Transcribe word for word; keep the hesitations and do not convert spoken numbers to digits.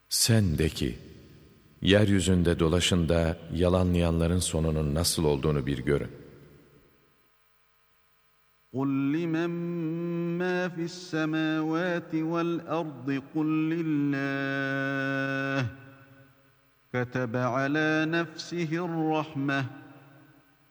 Sen de ki, yeryüzünde dolaşın da yalanlayanların sonunun nasıl olduğunu bir görün. قُلْ لِمَنْ مَا فِي السَّمَاوَاتِ وَالْأَرْضِ قُلْ لِلَّهِ كَتَبَ عَلَى نَفْسِهِ الرَّحْمَةَ